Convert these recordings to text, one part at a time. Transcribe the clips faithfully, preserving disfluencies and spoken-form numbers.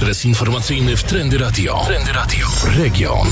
adres informacyjny w Trendy Radio. Trendy Radio. Region.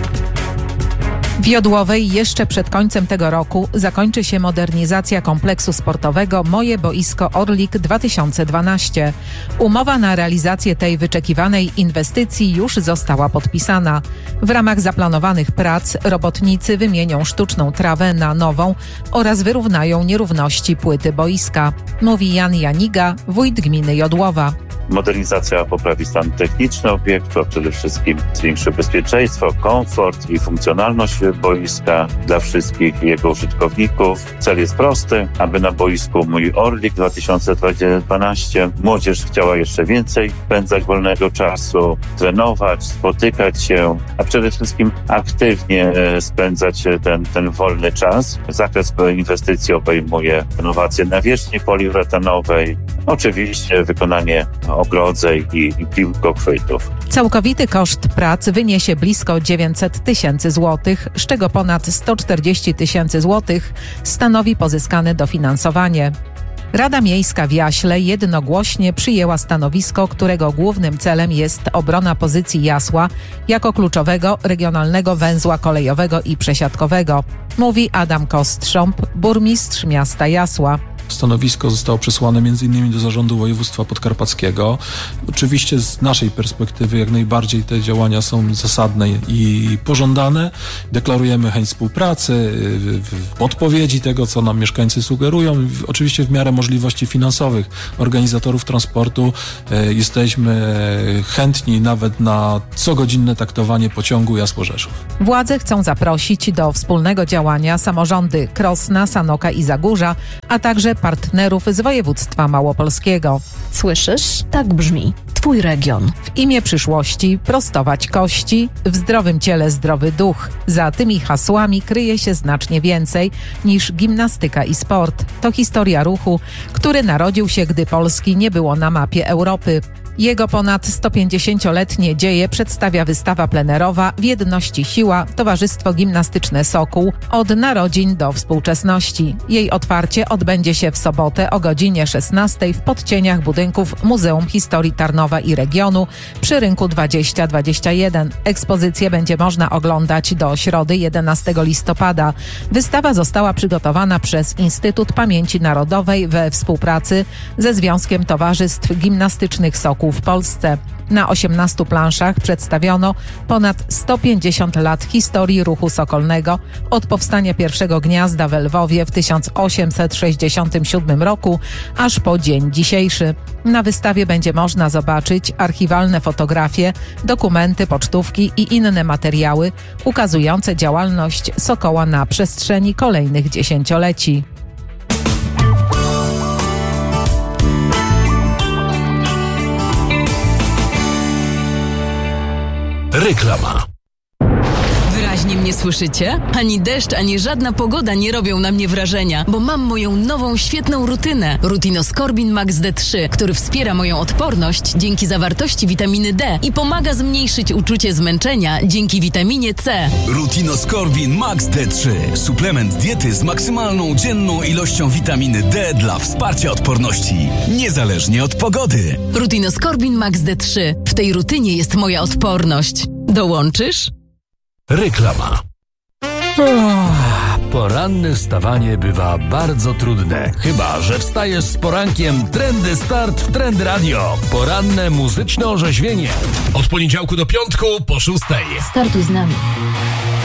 W Jodłowej jeszcze przed końcem tego roku zakończy się modernizacja kompleksu sportowego Moje Boisko Orlik dwa tysiące dwanaście. Umowa na realizację tej wyczekiwanej inwestycji już została podpisana. W ramach zaplanowanych prac robotnicy wymienią sztuczną trawę na nową oraz wyrównają nierówności płyty boiska, mówi Jan Janiga, wójt gminy Jodłowa. Modernizacja poprawi stan techniczny obiektu, a przede wszystkim zwiększy bezpieczeństwo, komfort i funkcjonalność boiska dla wszystkich jego użytkowników. Cel jest prosty, aby na boisku Mój Orlik dwa tysiące dwanaście młodzież chciała jeszcze więcej spędzać wolnego czasu, trenować, spotykać się, a przede wszystkim aktywnie spędzać ten, ten wolny czas. Zakres inwestycji obejmuje renowację nawierzchni poliuretanowej, oczywiście wykonanie ogrodzeń i, i piłkochwytów. Całkowity koszt prac wyniesie blisko dziewięćset tysięcy złotych, z czego ponad sto czterdzieści tysięcy złotych stanowi pozyskane dofinansowanie. Rada Miejska w Jaśle jednogłośnie przyjęła stanowisko, którego głównym celem jest obrona pozycji Jasła jako kluczowego regionalnego węzła kolejowego i przesiadkowego, mówi Adam Kostrząb, burmistrz miasta Jasła. Stanowisko zostało przesłane m.in. do Zarządu Województwa Podkarpackiego. Oczywiście z naszej perspektywy jak najbardziej te działania są zasadne i pożądane. Deklarujemy chęć współpracy, odpowiedzi tego, co nam mieszkańcy sugerują. Oczywiście w miarę możliwości finansowych organizatorów transportu jesteśmy chętni nawet na cogodzinne taktowanie pociągu Jasło-Rzeszów. Władze chcą zaprosić do wspólnego działania samorządy Krosna, Sanoka i Zagórza, a także partnerów z województwa małopolskiego. Słyszysz? Tak brzmi Twój region. W imię przyszłości prostować kości, w zdrowym ciele zdrowy duch. Za tymi hasłami kryje się znacznie więcej niż gimnastyka i sport. To historia ruchu, który narodził się, gdy Polski nie było na mapie Europy. Jego ponad sto pięćdziesięcioletnie dzieje przedstawia wystawa plenerowa W jedności siła – Towarzystwo Gimnastyczne Sokół od narodzin do współczesności. Jej otwarcie odbędzie się w sobotę o godzinie szesnastej w podcieniach budynków Muzeum Historii Tarnowa i Regionu przy Rynku dwadzieścia dwadzieścia jeden. Ekspozycję będzie można oglądać do środy jedenastego listopada. Wystawa została przygotowana przez Instytut Pamięci Narodowej we współpracy ze Związkiem Towarzystw Gimnastycznych Sokół w Polsce. Na osiemnastu planszach przedstawiono ponad sto pięćdziesiąt lat historii ruchu sokolnego od powstania pierwszego gniazda w Lwowie w tysiąc osiemset sześćdziesiątym siódmym roku aż po dzień dzisiejszy. Na wystawie będzie można zobaczyć archiwalne fotografie, dokumenty, pocztówki i inne materiały ukazujące działalność Sokoła na przestrzeni kolejnych dziesięcioleci. Reklama. Wyraźnie mnie słyszycie? Ani deszcz, ani żadna pogoda nie robią na mnie wrażenia, bo mam moją nową, świetną rutynę. Rutinoskorbin Max D trzy, który wspiera moją odporność dzięki zawartości witaminy D i pomaga zmniejszyć uczucie zmęczenia dzięki witaminie C. Rutinoskorbin Max D trzy. Suplement diety z maksymalną dzienną ilością witaminy D dla wsparcia odporności, niezależnie od pogody. Rutinoskorbin Max D trzy. W tej rutynie jest moja odporność. Dołączysz? Reklama. Poranne wstawanie bywa bardzo trudne, chyba że wstajesz z porankiem Trendy Start w Trendy Radio. Poranne muzyczne orzeźwienie. Od poniedziałku do piątku po szóstej. Startuj z nami.